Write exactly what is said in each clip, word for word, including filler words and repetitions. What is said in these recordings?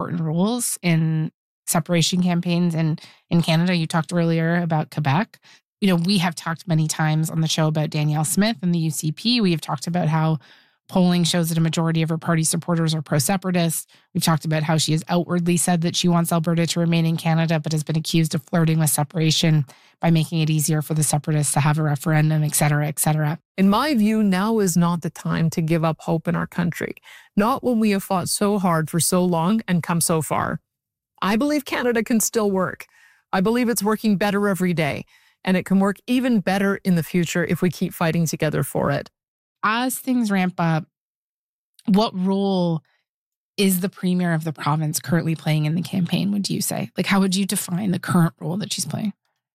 important roles in separation campaigns. And in Canada, you talked earlier about Quebec. You know, we have talked many times on the show about Danielle Smith and the U C P. We have talked about how polling shows that a majority of her party supporters are pro-separatist. We've talked about how she has outwardly said that she wants Alberta to remain in Canada, but has been accused of flirting with separation by making it easier for the separatists to have a referendum, et cetera, et cetera. In my view, now is not the time to give up hope in our country. Not when we have fought so hard for so long and come so far. I believe Canada can still work. I believe it's working better every day, and it can work even better in the future if we keep fighting together for it. As things ramp up, what role is the premier of the province currently playing in the campaign, would you say? Like, how would you define the current role that she's playing?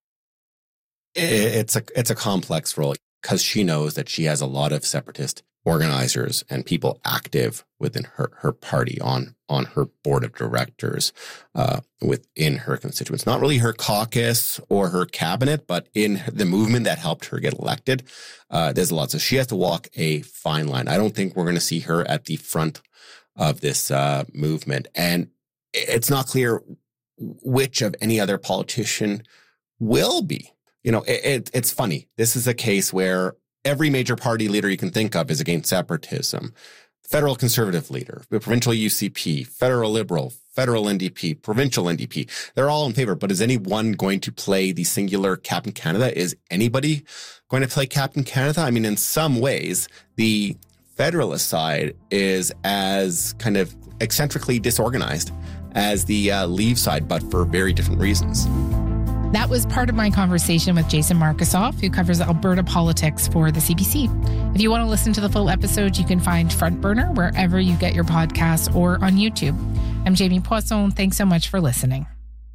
It's a, it's a complex role because she knows that she has a lot of separatist organizers and people active within her, her party on, on her board of directors, uh, within her constituents. Not really her caucus or her cabinet, but in the movement that helped her get elected. Uh, there's a lot. So she has to walk a fine line. I don't think we're going to see her at the front of this uh, movement. And it's not clear which of any other politician will be. You know, it, it, it's funny. This is a case where every major party leader you can think of is against separatism. Federal Conservative leader, the provincial U C P, federal Liberal, federal N D P, provincial N D P. They're all in favor. But is anyone going to play the singular Captain Canada? Is anybody going to play Captain Canada? I mean, in some ways, the Federalist side is as kind of eccentrically disorganized as the uh, Leave side, but for very different reasons. That was part of my conversation with Jason Markusoff, who covers Alberta politics for the C B C. If you want to listen to the full episode, you can find Front Burner wherever you get your podcasts or on YouTube. I'm Jamie Poisson. Thanks so much for listening.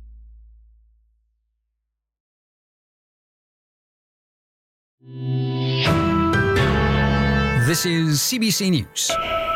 This is C B C News.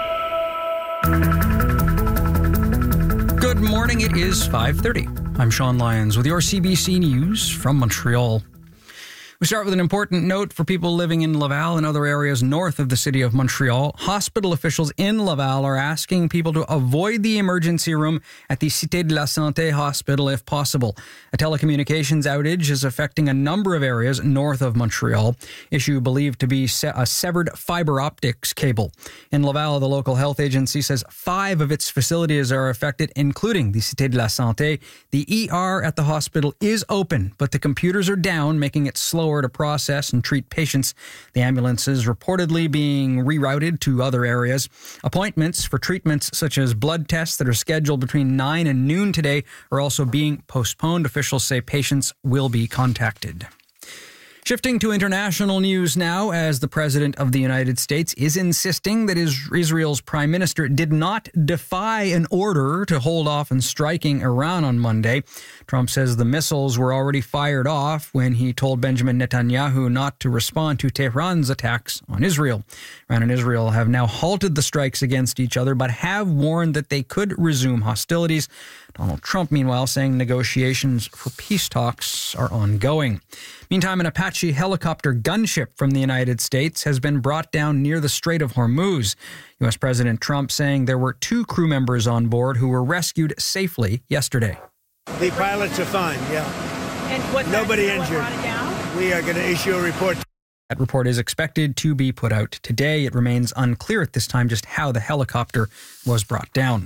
Good morning. It is five thirty. I'm Sean Lyons with your C B C News from Montreal. We start with an important note for people living in Laval and other areas north of the city of Montreal. Hospital officials in Laval are asking people to avoid the emergency room at the Cité de la Santé hospital if possible. A telecommunications outage is affecting a number of areas north of Montreal, issue believed to be a severed fiber optics cable. In Laval, the local health agency says five of its facilities are affected, including the Cité de la Santé. The E R at the hospital is open, but the computers are down, making it slower to process and treat patients. The ambulance is reportedly being rerouted to other areas. Appointments for treatments such as blood tests that are scheduled between nine and noon today are also being postponed. Officials say patients will be contacted. Shifting to international news now, as the President of the United States is insisting that Israel's Prime Minister did not defy an order to hold off on striking Iran on Monday. Trump says the missiles were already fired off when he told Benjamin Netanyahu not to respond to Tehran's attacks on Israel. Iran and Israel have now halted the strikes against each other, but have warned that they could resume hostilities. Donald Trump, meanwhile, saying negotiations for peace talks are ongoing. Meantime, an Apache helicopter gunship from the United States has been brought down near the Strait of Hormuz. U S President Trump saying there were two crew members on board who were rescued safely yesterday. The pilots are fine, yeah. And what Nobody injured. We are going to issue a report. That report is expected to be put out today. It remains unclear at this time just how the helicopter was brought down.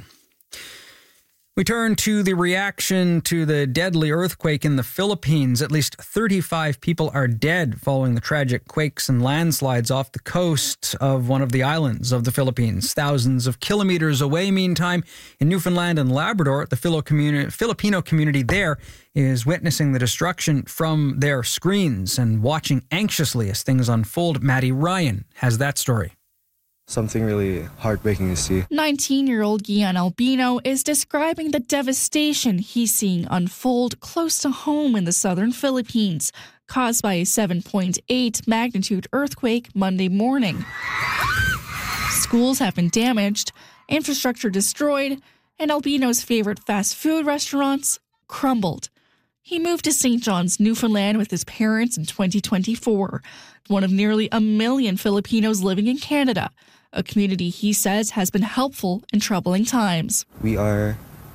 We turn to the reaction to the deadly earthquake in the Philippines. At least thirty-five people are dead following the tragic quakes and landslides off the coast of one of the islands of the Philippines. Thousands of kilometers away, meantime, in Newfoundland and Labrador, the Filipino community there is witnessing the destruction from their screens and watching anxiously as things unfold. Maddie Ryan has that story. Something really heartbreaking to see. nineteen-year-old Gian Albino is describing the devastation he's seeing unfold close to home in the southern Philippines, caused by a seven point eight magnitude earthquake Monday morning. Schools have been damaged, infrastructure destroyed, and Albino's favorite fast food restaurants crumbled. He moved to Saint John's, Newfoundland with his parents in twenty twenty-four, one of nearly a million Filipinos living in Canada, a community he says has been helpful in troubling times. We are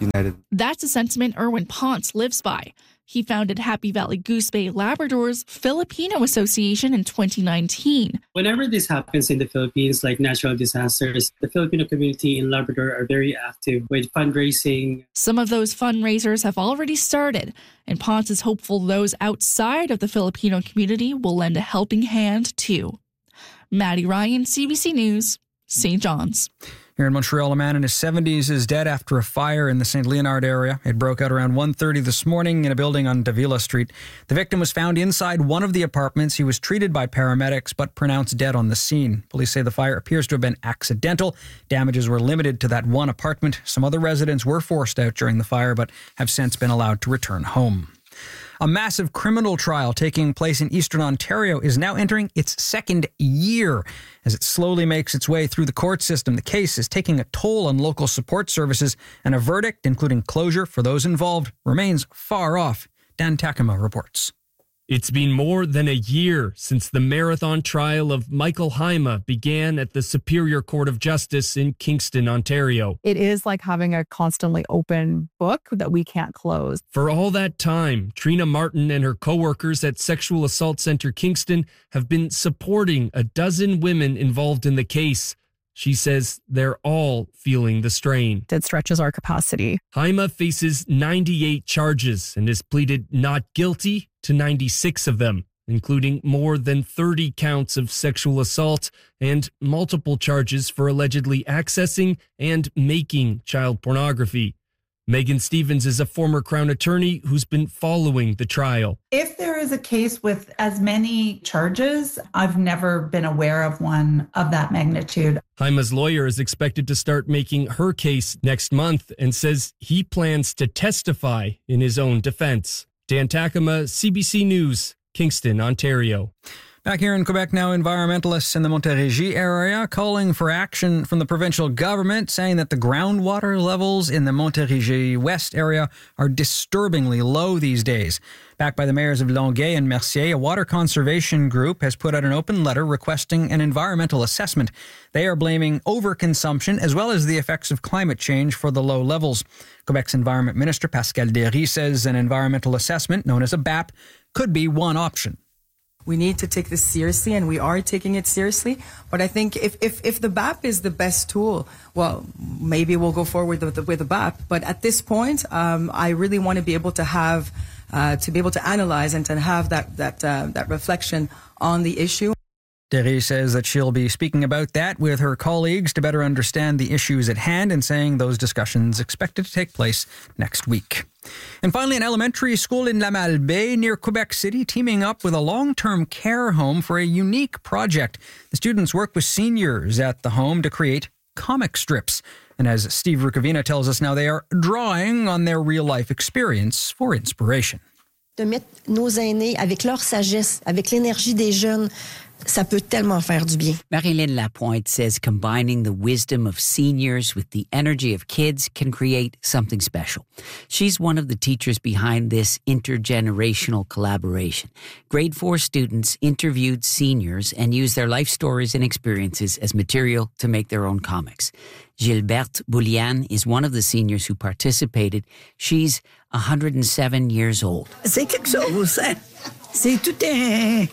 united. That's a sentiment Erwin Ponce lives by. He founded Happy Valley Goose Bay Labrador's Filipino Association in twenty nineteen. Whenever this happens in the Philippines, like natural disasters, the Filipino community in Labrador are very active with fundraising. Some of those fundraisers have already started, and Ponce is hopeful those outside of the Filipino community will lend a helping hand too. Maddie Ryan, C B C News, Saint John's. Here in Montreal, a man in his seventies is dead after a fire in the Saint Leonard area. It broke out around one thirty this morning in a building on Davila Street. The victim was found inside one of the apartments. He was treated by paramedics but pronounced dead on the scene. Police say the fire appears to have been accidental. Damages were limited to that one apartment. Some other residents were forced out during the fire but have since been allowed to return home. A massive criminal trial taking place in Eastern Ontario is now entering its second year. As it slowly makes its way through the court system, the case is taking a toll on local support services, and a verdict, including closure for those involved, remains far off. Dan Takema reports. It's been more than a year since the marathon trial of Michael Haima began at the Superior Court of Justice in Kingston, Ontario. It is like having a constantly open book that we can't close. For all that time, Trina Martin and her co-workers at Sexual Assault Center Kingston have been supporting a dozen women involved in the case. She says they're all feeling the strain. It stretches our capacity. Haima faces ninety-eight charges and has pleaded not guilty to ninety-six of them, including more than thirty counts of sexual assault and multiple charges for allegedly accessing and making child pornography. Megan Stevens is a former Crown attorney who's been following the trial. If there is a case with as many charges, I've never been aware of one of that magnitude. Haima's lawyer is expected to start making her case next month and says he plans to testify in his own defense. Dan Takema, C B C News, Kingston, Ontario. Back here in Quebec now, environmentalists in the Montérégie area calling for action from the provincial government, saying that the groundwater levels in the Montérégie West area are disturbingly low these days. Backed by the mayors of Longueuil and Mercier, a water conservation group has put out an open letter requesting an environmental assessment. They are blaming overconsumption as well as the effects of climate change for the low levels. Quebec's Environment Minister Pascal Derry says an environmental assessment, known as a B A P, could be one option. We need to take this seriously, and we are taking it seriously. But I think if, if, if the B A P is the best tool, well, maybe we'll go forward with the, with the B A P. But at this point, um, I really want to be able to have, uh, to be able to analyze and to have that that uh, that reflection on the issue. Derry says that she'll be speaking about that with her colleagues to better understand the issues at hand, and saying those discussions expected to take place next week. And finally, an elementary school in La Malbaie near Quebec City teaming up with a long-term care home for a unique project. The students work with seniors at the home to create comic strips. And as Steve Rukavina tells us now, they are drawing on their real-life experience for inspiration. De mettre nos aînés avec leur sagesse, avec l'énergie des jeunes, ça peut tellement faire du bien. Marilyn Lapointe says combining the wisdom of seniors with the energy of kids can create something special. She's one of the teachers behind this intergenerational collaboration. Grade four students interviewed seniors and used their life stories and experiences as material to make their own comics. Gilberte Boulian is one of the seniors who participated. She's one hundred seven years old. C'est quelque chose. C'est tout un...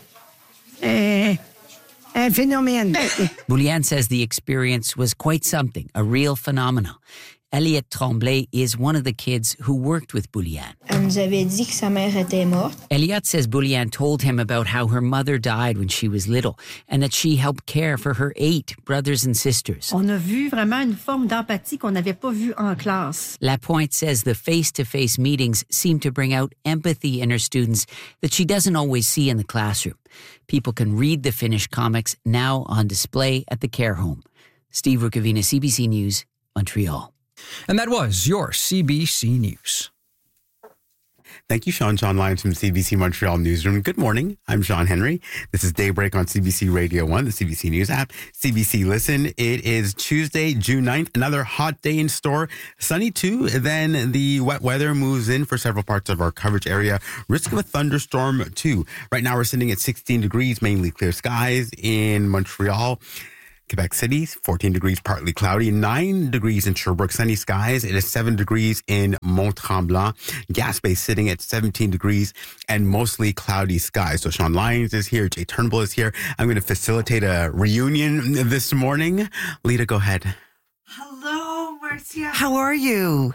Uh, un phénomène. Boulian says the experience was quite something, a real phenomenon. Eliot Tremblay is one of the kids who worked with Boulian. Elle nous avait dit que sa mère était morte. Eliot says Boulian told him about how her mother died when she was little and that she helped care for her eight brothers and sisters. On a vu vraiment une forme d'empathie qu'on n'avait pas vue en classe. Lapointe says the face-to-face meetings seem to bring out empathy in her students that she doesn't always see in the classroom. People can read the finished comics now on display at the care home. Steve Rukavina, C B C News, Montreal. And that was your C B C News. Thank you, Sean. Sean Lyons from C B C Montreal Newsroom. Good morning. I'm Sean Henry. This is Daybreak on C B C Radio one, the C B C News app, C B C Listen. It is Tuesday, June ninth. Another hot day in store. Sunny too. Then the wet weather moves in for several parts of our coverage area. Risk of a thunderstorm too. Right now we're sitting at sixteen degrees, mainly clear skies in Montreal. Quebec City, fourteen degrees, partly cloudy, nine degrees in Sherbrooke, sunny skies. It is seven degrees in Mont-Tremblant. Gaspé sitting at seventeen degrees and mostly cloudy skies. So Sean Lyons is here. Jay Turnbull is here. I'm going to facilitate a reunion this morning. Lita, go ahead. Hello, Marcia. How are you?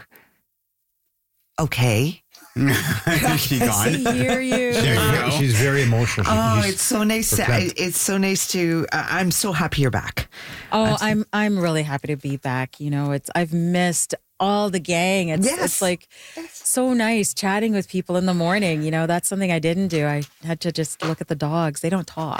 Okay. Is she gone? I hear you. There you go. She's very emotional. She- Oh, she's it's so nice. To, verklempt. it's so nice to. Uh, I'm so happy you're back. Oh, I'm I'm really happy to be back. You know, it's I've missed all the gang. It's Yes. it's like so nice chatting with people in the morning. You know, that's something I didn't do. I had to just look at the dogs. They don't talk.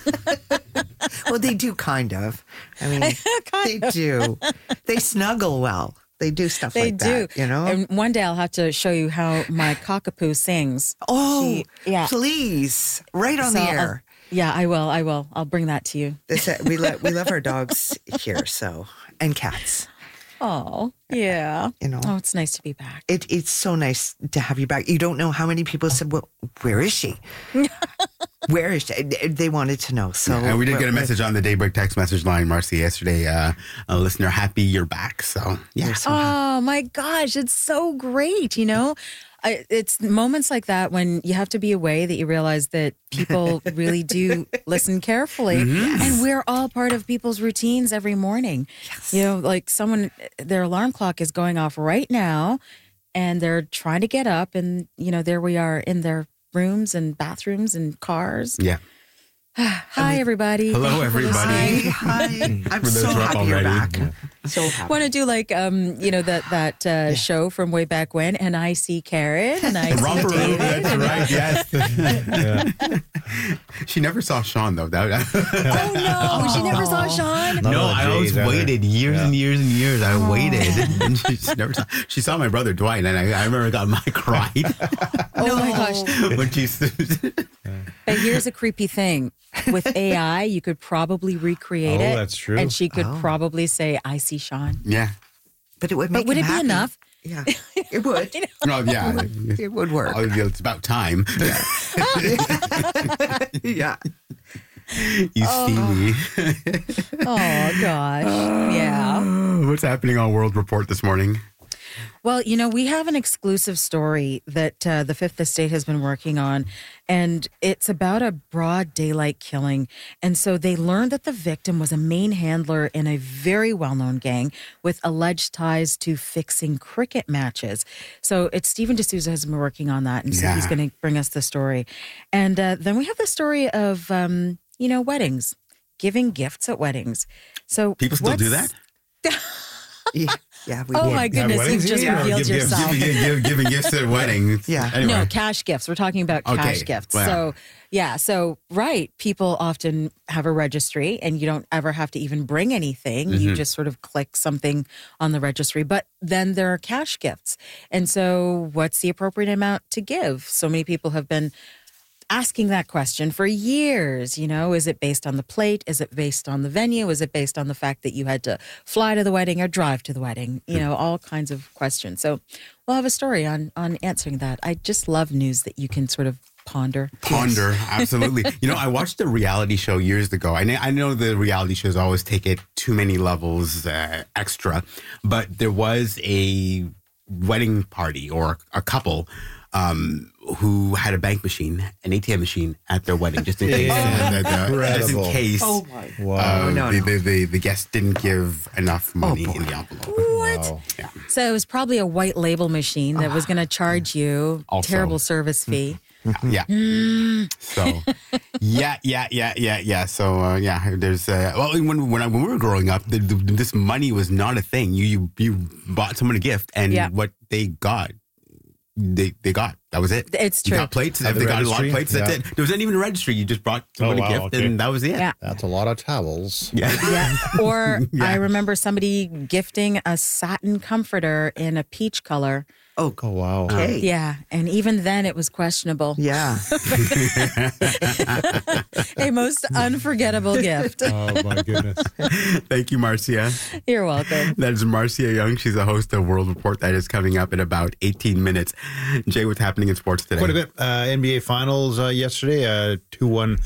Well, they do kind of. I mean, they do. They snuggle well. They do stuff They like do. that. You know. And one day I'll have to show you how my cockapoo sings. Oh, She- yeah. please, right on So the I'll- air. yeah, I will. I will. I'll bring that to you. This, uh, we love we love our dogs here, so and cats. Oh, yeah. You know. Oh, it's nice to be back. It, it's so nice to have you back. You don't know how many people said, "Well, where is she? Where is she?" They wanted to know. So, And we did get a message on the Daybreak text message line, Marcy, yesterday. Uh, a listener, happy you're back. So, yeah. Oh my gosh, it's so great. You know, I, it's moments like that when you have to be away that you realize that people really do listen carefully. Mm-hmm. And we're all part of people's routines every morning. You know, like someone, their alarm clock is going off right now and they're trying to get up. And, you know, there we are in their rooms and bathrooms and cars. Yeah. Hi, everybody. Hello, Thank you for everybody. listening. Hi. I'm For those so who are happy you're already- back. yeah. So happy. Want to do like um you know that that uh, show from way back when, and I see Karen and I see Romper Room, David. that's right, yes. Yeah. She never saw Sean, though. That, Oh no, she never saw Sean. None no, of the I always J's either. waited years Yeah. and years and years. I Oh. waited. And she just never saw. She saw my brother Dwight, and I, I remember I got my cried Oh my gosh! when she. But here's a creepy thing: with A I, you could probably recreate Oh, it. that's true. And she could Oh. probably say, "I see Sean." Yeah. But it would make But would him it be happy. enough? Yeah, it would. Oh yeah. It would work. Oh, it's about time. Yeah. You see me. Oh gosh, yeah. What's happening on World Report this morning? Well, you know, we have an exclusive story that uh, the Fifth Estate has been working on, and it's about a broad daylight killing. And so they learned that the victim was a main handler in a very well-known gang with alleged ties to fixing cricket matches. So it's Stephen D'Souza has been working on that, and so Yeah. he's going to bring us the story. And uh, then we have the story of, um, you know, weddings, giving gifts at weddings. So People still do what's- that? Yeah. Yeah. We Oh would. my goodness, weddings, you've just yeah, or revealed give gifts. yourself. Giving, give, giving gifts at weddings. Yeah. Anyway. No, cash gifts. We're talking about cash Okay, gifts. wow. So, yeah. So, right. People often have a registry and you don't ever have to even bring anything. You Mhm. just sort of click something on the registry. But then there are cash gifts. And so, what's the appropriate amount to give? So many people have been asking that question for years. You know, is it based on the plate? Is it based on the venue? Is it based on the fact that you had to fly to the wedding or drive to the wedding? You know, all kinds of questions. So we'll have a story on on answering that. I just love news that you can sort of ponder. Ponder, absolutely. You know, I watched a reality show years ago. I know, I know the reality shows always take it too many levels uh, extra, but there was a wedding party or a couple um, who had a bank machine, an A T M machine at their wedding, just in case. Yeah. uh, the- the- just in Incredible. case. Oh my. Wow. uh, no, the, no. the, the, the guest didn't give enough money boy. in the envelope. What? Wow. Yeah. So it was probably a white label machine that was going to charge you Also. terrible service fee. Yeah. So, yeah, yeah, yeah, yeah, yeah. So, uh, yeah, there's, uh, well, when, when, I, when we were growing up, the, the, this money was not a thing. You, you, you bought someone a gift and Yeah. what they got, they, they got. That was it. It's You true. got plates. At If the they got a lot of registry? plates, that's Yeah. it. There wasn't even a registry. You just brought someone Oh, wow, a gift okay. and that was it. Yeah. That's a lot of towels. Yeah. Yeah. Or Yeah. I remember somebody gifting a satin comforter in a peach color. Oh, Oh, wow. okay. Yeah. And even then it was questionable. Yeah. A most unforgettable gift. Oh, my goodness. Thank you, Marcia. You're welcome. That is Marcia Young. She's the host of World Report. That is coming up in about eighteen minutes. Jay, what's happening in sports today? Quite a bit. Uh, N B A Finals uh, yesterday, uh, two one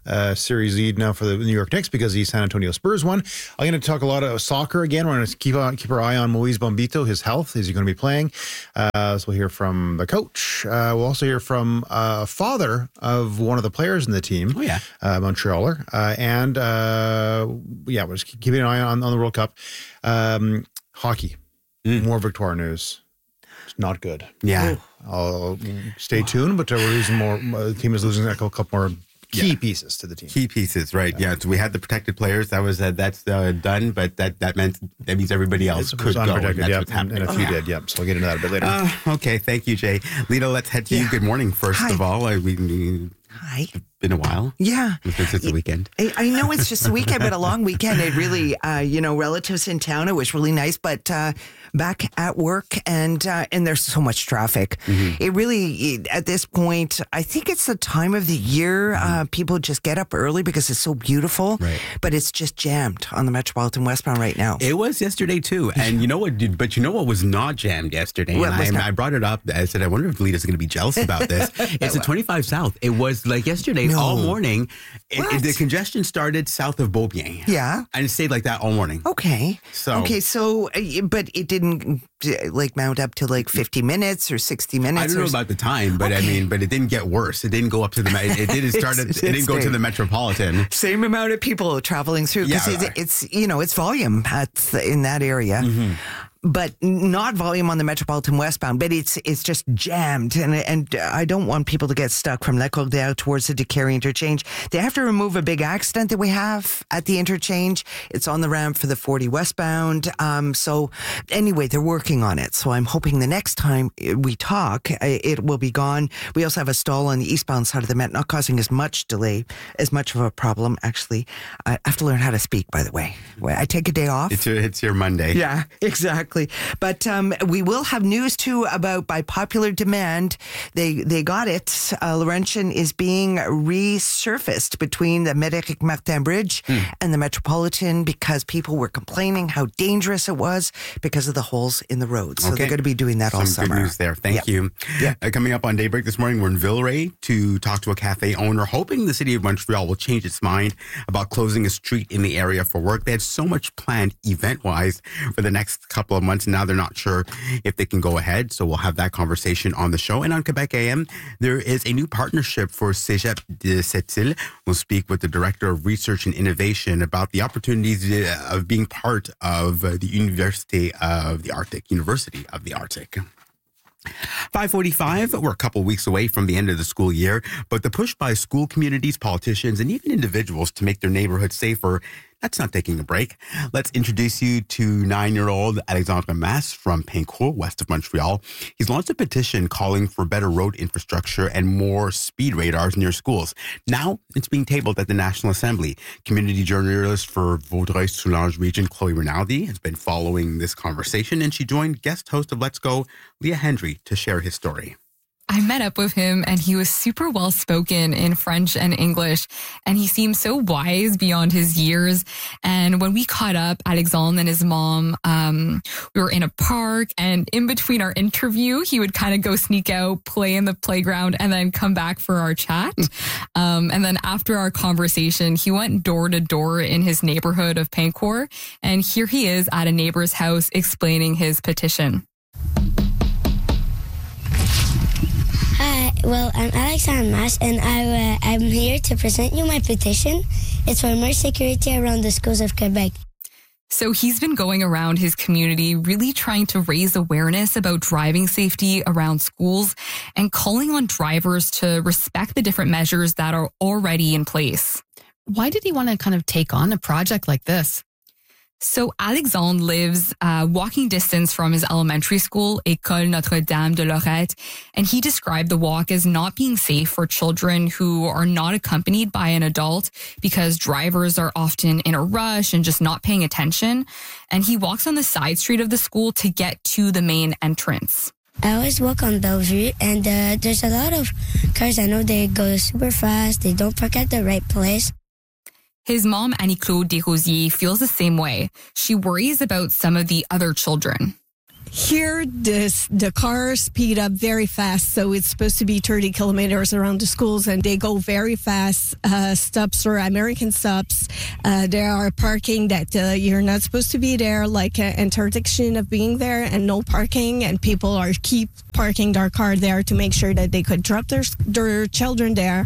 uh, series lead now for the New York Knicks because the San Antonio Spurs won. I'm going to talk a lot of soccer again. We're going to keep on, keep our eye on Moise Bombito, his health. Is he going to be playing? Uh, so we'll hear from the coach. Uh, we'll also hear from a uh, father of one of the players in the team. Oh, yeah. Uh, Montrealer. Uh, and, uh, yeah, we're just keeping an eye on, on the World Cup. Um, hockey. Mm. More Victoire news. It's not good. Yeah. I'll stay tuned, but we're losing more. The team is losing a couple more key yeah. pieces to the team. Key pieces, right? Yeah. yeah. So we had the protected players. That was uh, that's uh, done, but that that meant that means everybody else it's, could go. And that's yeah. what's happening. And a few oh, did. Yeah. So we'll get into that a bit later. Uh, okay. Thank you, Jay. Lita, let's head to yeah. you. Good morning. First Hi. of all, I, we, we Hi. Been a while. Yeah. Since it's the weekend. I, I know it's just a weekend, but a long weekend. It really, uh, you know, relatives in town. It was really nice, but uh, back at work and uh, and there's so much traffic. Mm-hmm. It really, it, at this point, I think it's the time of the year mm-hmm. uh, people just get up early because it's so beautiful, right. but it's just jammed on the Metropolitan Westbound right now. It was yesterday too. And you know what, but you know what was not jammed yesterday? What and I, I brought it up. I said, I wonder if Lita's going to be jealous about this. It's the twenty-five South. It was like yesterday. No. All morning, it, it, the congestion started south of Beaubien. Yeah. And it stayed like that all morning. Okay. So Okay, so, uh, but it didn't like mount up to like fifty minutes or sixty minutes? I don't know or... about the time, but okay. I mean, but it didn't get worse. It didn't go up to the, it, it did start, it, it didn't go to the Metropolitan. Same amount of people traveling through because yeah, it's, it's, you know, it's volume at the, in that area. Mm-hmm. But not volume on the Metropolitan Westbound, but it's it's just jammed. And and I don't want people to get stuck from La Cordière towards the Décarie interchange. They have to remove a big accident that we have at the interchange. It's on the ramp for the forty westbound. Um, so anyway, they're working on it. So I'm hoping the next time we talk, it will be gone. We also have a stall on the eastbound side of the Met, not causing as much delay, as much of a problem, actually. I have to learn how to speak, by the way. I take a day off. It's your, it's your Monday. Yeah, exactly. But um, we will have news too about, by popular demand, they they got it. Uh, Laurentian is being resurfaced between the Médéric Martin Bridge mm. and the Metropolitan because people were complaining how dangerous it was because of the holes in the road. So okay. they're going to be doing that Some all summer. Good news there. Thank yep. you. Yeah. Uh, coming up on Daybreak this morning, we're in Villeray to talk to a cafe owner, hoping the city of Montreal will change its mind about closing a street in the area for work. They had so much planned event-wise for the next couple of months. Now they're not sure if they can go ahead. So we'll have that conversation on the show. And on Quebec A M, there is a new partnership for Cégep de Sept-Îles. We'll speak with the Director of Research and Innovation about the opportunities of being part of the Université of the Arctic, University of the Arctic. five forty-five, we're a couple weeks away from the end of the school year, but the push by school communities, politicians, and even individuals to make their neighborhoods safer, that's not taking a break. Let's introduce you to nine-year-old Alexandre Masse from Pincourt, west of Montreal. He's launched a petition calling for better road infrastructure and more speed radars near schools. Now it's being tabled at the National Assembly. Community journalist for Vaudreuil-Soulanges region, Chloe Rinaldi, has been following this conversation, and she joined guest host of Let's Go, Leah Hendry, to share his story. I met up with him and he was super well spoken in French and English, and he seemed so wise beyond his years. And when we caught up, Alexandre and his mom, um, we were in a park, and in between our interview, he would kind of go sneak out, play in the playground, and then come back for our chat. Um, and then after our conversation, he went door to door in his neighborhood of Pincourt, and here he is at a neighbor's house explaining his petition. Hi, well, I'm Alexandre Masse, and I, uh, I'm here to present you my petition. It's for more security around the schools of Quebec. So he's been going around his community, really trying to raise awareness about driving safety around schools and calling on drivers to respect the different measures that are already in place. Why did he want to kind of take on a project like this? So Alexandre lives uh, walking distance from his elementary school, École Notre-Dame de Lorette, and he described the walk as not being safe for children who are not accompanied by an adult because drivers are often in a rush and just not paying attention. And he walks on the side street of the school to get to the main entrance. I always walk on Bellevue, and uh, there's a lot of cars. I know they go super fast. They don't park at the right place. His mom, Annie-Claude Desrosiers, feels the same way. She worries about some of the other children. Here, this, the cars speed up very fast, so it's supposed to be thirty kilometers around the schools, and they go very fast. Uh, stops are American stops. Uh, there are parking that uh, you're not supposed to be there, like an interdiction of being there, and no parking, and people are keep parking their car there to make sure that they could drop their their children there.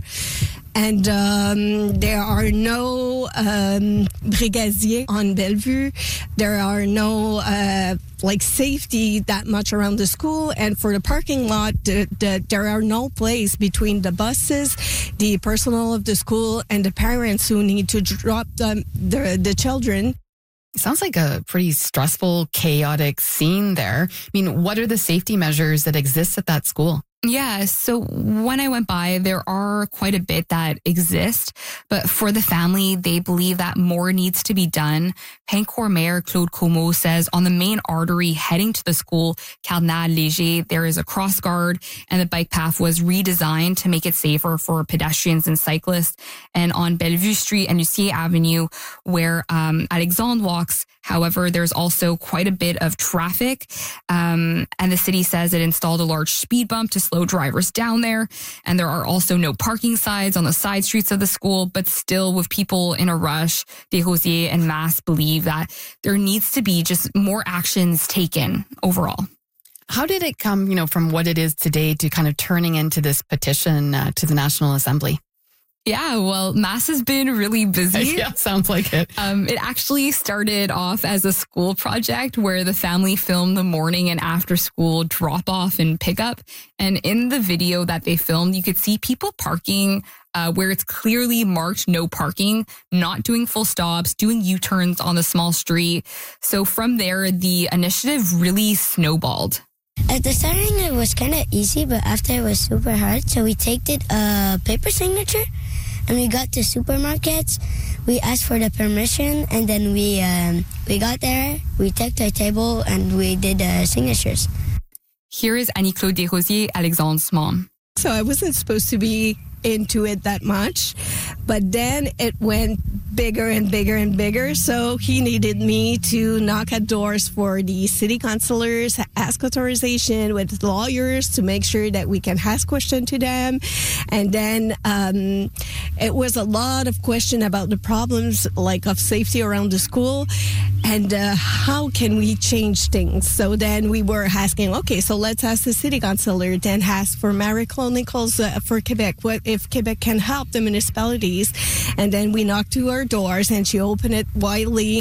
And um, there are no um, brigadiers on Bellevue. There are no uh, like safety that much around the school. And for the parking lot, the, the, there are no place between the buses, the personnel of the school, and the parents who need to drop them, the, the children. Sounds like a pretty stressful, chaotic scene there. I mean, what are the safety measures that exist at that school? Yeah, so when I went by, there are quite a bit that exist, but for the family, they believe that more needs to be done. Peincourt Mayor Claude Comeau says on the main artery heading to the school, Cardinal Léger, there is a cross guard, and the bike path was redesigned to make it safer for pedestrians and cyclists. And on Bellevue Street and Lucier Avenue, where um, Alexandre walks, however, there's also quite a bit of traffic, um, and the city says it installed a large speed bump to slow drivers down there. And there are also no parking signs on the side streets of the school, but still with people in a rush, Desrosiers and Masse believe that there needs to be just more actions taken overall. How did it come, you know, from what it is today to kind of turning into this petition uh, to the National Assembly? Yeah, well, Masse has been really busy. Yeah, sounds like it. Um, it actually started off as a school project where the family filmed the morning and after school drop off and pickup. And in the video that they filmed, you could see people parking uh, where it's clearly marked no parking, not doing full stops, doing U-turns on the small street. So from there, the initiative really snowballed. At the starting, it was kind of easy, but after it was super hard. So we taked it a paper signature, and we got to supermarkets. We asked for the permission, and then we um, we got there. We took the table, and we did uh, signatures. Here is Annie-Claude Desrosiers, Alexandre's mom. So I wasn't supposed to be into it that much, but then it went bigger and bigger and bigger. So he needed me to knock at doors for the city councilors, ask authorization with lawyers to make sure that we can ask questions to them. And then um, it was a lot of question about the problems like of safety around the school and uh, how can we change things. So then we were asking, okay, so let's ask the city councilor, then ask for Marie-Claude Nichols uh, for Quebec, what if Quebec can help the municipalities. And then we knocked to her doors and she opened it widely.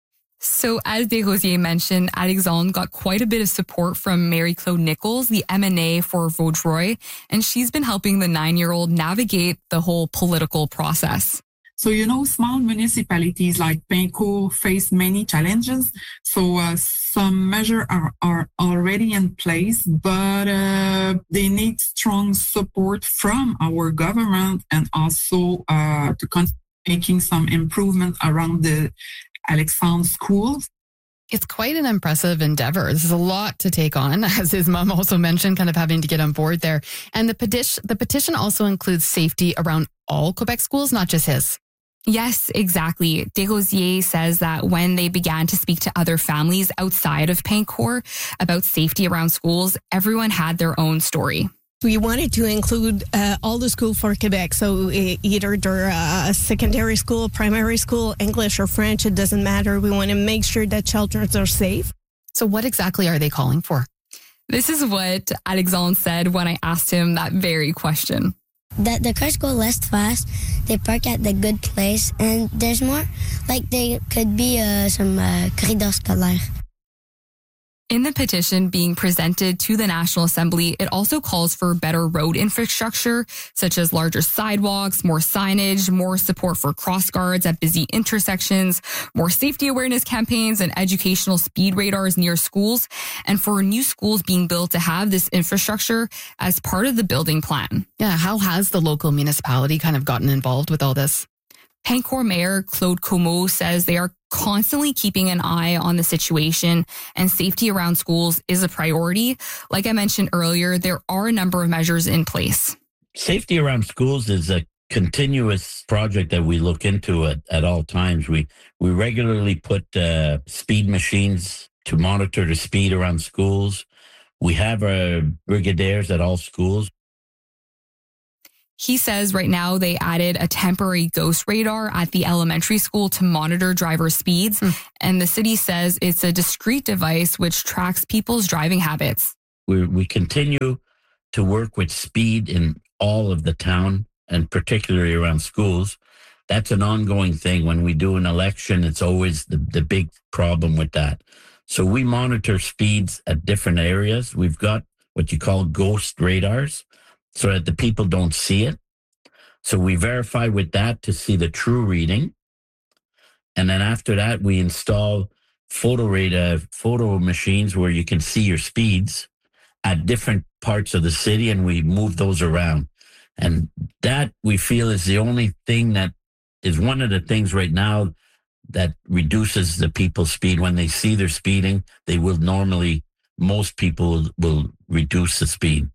So as Desrosiers mentioned, Alexandre got quite a bit of support from Marie-Claude Nichols, the M N A for Vaudreuil, and she's been helping the nine-year-old navigate the whole political process. So, you know, small municipalities like Peincourt face many challenges. So uh, some measures are, are already in place, but uh, they need strong support from our government and also uh, to continue making some improvement around the Alexandre schools. It's quite an impressive endeavor. This is a lot to take on, as his mom also mentioned, kind of having to get on board there. And the petition, the petition also includes safety around all Quebec schools, not just his. Yes, exactly. Desrosiers says that when they began to speak to other families outside of Peincourt about safety around schools, everyone had their own story. We wanted to include uh, all the school for Quebec, so uh, either they're uh, secondary school, primary school, English or French, it doesn't matter. We want to make sure that children are safe. So what exactly are they calling for? This is what Alexandre said when I asked him that very question. That the cars go less fast, they park at the good place, and there's more, like there could be uh, some uh, corridors scolaires. In the petition being presented to the National Assembly, it also calls for better road infrastructure, such as larger sidewalks, more signage, more support for cross guards at busy intersections, more safety awareness campaigns, and educational speed radars near schools, and for new schools being built to have this infrastructure as part of the building plan. Yeah, how has the local municipality kind of gotten involved with all this? Peincourt Mayor Claude Comeau says they are constantly keeping an eye on the situation and safety around schools is a priority. Like I mentioned earlier, there are a number of measures in place. Safety around schools is a continuous project that we look into at, at all times. We we regularly put uh, speed machines to monitor the speed around schools. We have our brigadiers at all schools. He says right now they added a temporary ghost radar at the elementary school to monitor driver speeds. Mm. And the city says it's a discrete device which tracks people's driving habits. We, we continue to work with speed in all of the town and particularly around schools. That's an ongoing thing. When we do an election, it's always the, the big problem with that. So we monitor speeds at different areas. We've got what you call ghost radars so that the people don't see it. So we verify with that to see the true reading. And then after that, we install photo radar, photo machines where you can see your speeds at different parts of the city, and we move those around. And that we feel is the only thing that is one of the things right now that reduces the people's speed. When they see they're speeding, they will normally, most people will reduce the speed.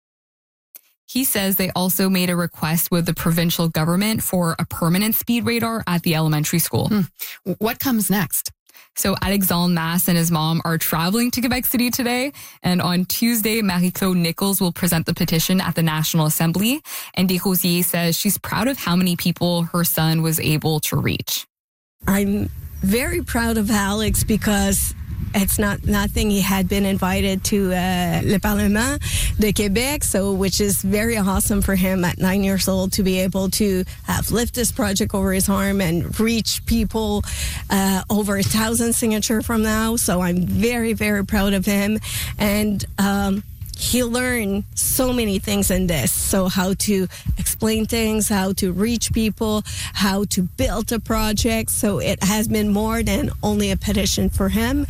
He says they also made a request with the provincial government for a permanent speed radar at the elementary school. Hmm. What comes next? So Alexandre Masse and his mom are traveling to Quebec City today. And on Tuesday, Marie-Claude Nichols will present the petition at the National Assembly. And Desrosiers says she's proud of how many people her son was able to reach. I'm very proud of Alex because it's not nothing. He had been invited to uh, Le Parlement de Québec, so which is very awesome for him at nine years old to be able to have lift this project over his arm and reach people uh, over a thousand signature from now. So I'm very, very proud of him. And um, he learned so many things in this. So how to explain things, how to reach people, how to build a project. So it has been more than only a petition for him.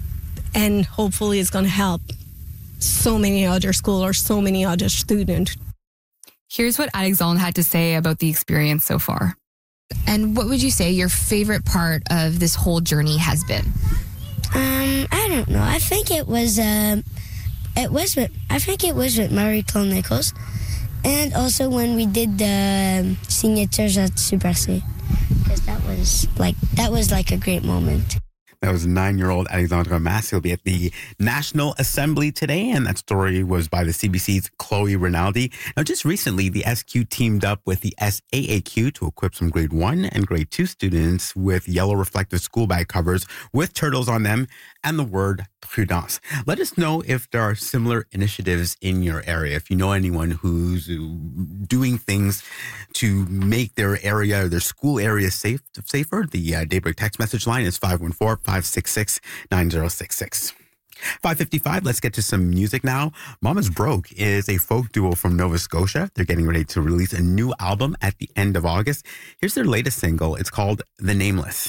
And hopefully it's going to help so many other schools or so many other students. Here's what Alexandre had to say about the experience so far. And what would you say your favorite part of this whole journey has been? Um, I don't know. I think it was... Uh, It was with, I think it was with Marie-Claude Nichols. And also when we did the signatures at Super C. Because that was like, that was like a great moment. That was nine-year-old Alexandre Masse. He'll be at the National Assembly today, and that story was by the C B C's Chloe Rinaldi. Now, just recently, the S Q teamed up with the S A A Q to equip some grade one and grade two students with yellow reflective school bag covers with turtles on them and the word prudence. Let us know if there are similar initiatives in your area. If you know anyone who's doing things to make their area, their school area safe, safer, the uh, Daybreak text message line is five one four, five six six, nine zero six six. five fifty-five, let's get to some music now. Mama's Broke is a folk duo from Nova Scotia. They're getting ready to release a new album at the end of August. Here's their latest single. It's called The Nameless.